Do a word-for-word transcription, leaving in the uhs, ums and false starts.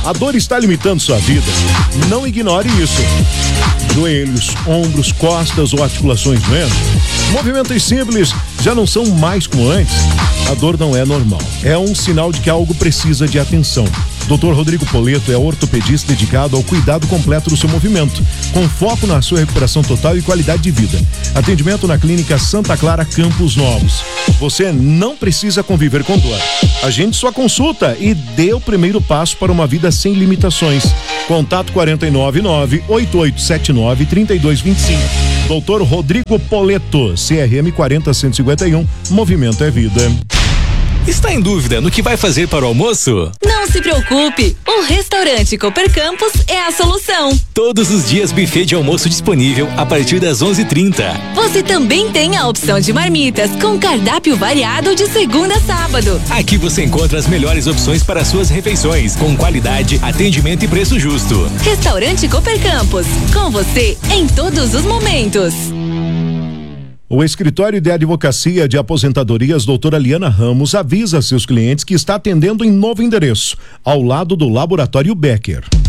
A dor está limitando sua vida? Não ignore isso. Joelhos, ombros, costas ou articulações doendo? Movimentos simples já não são mais como antes? A dor não é normal. É um sinal de que algo precisa de atenção. doutor Rodrigo Poleto é ortopedista dedicado ao cuidado completo do seu movimento, com foco na sua recuperação total e qualidade de vida. Atendimento na Clínica Santa Clara, Campos Novos. Você não precisa conviver com dor. Agende sua consulta e dê o primeiro passo para uma vida sem limitações. Contato quatro nove nove, oito oito sete nove, três dois dois cinco. doutor Rodrigo Poleto, C R M quatro zero um cinco um, Movimento é Vida. Está em dúvida no que vai fazer para o almoço? Não se preocupe, o restaurante Cooper Campos é a solução. Todos os dias buffet de almoço disponível a partir das onze e trinta. Você também tem a opção de marmitas com cardápio variado de segunda a sábado. Aqui você encontra as melhores opções para suas refeições, com qualidade, atendimento e preço justo. Restaurante Cooper Campos, com você em todos os momentos. O Escritório de Advocacia de Aposentadorias doutora Liana Ramos avisa seus clientes que está atendendo em novo endereço, ao lado do Laboratório Becker.